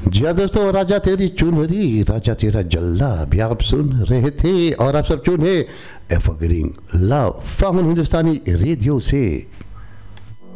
जी हाँ दोस्तों, राजा तेरी चुनरी राजा तेरा जल्ला भी आप सुन रहे थे और आप सब चुने एवरग्रीन लव फ्रॉम हिंदुस्तानी रेडियो से।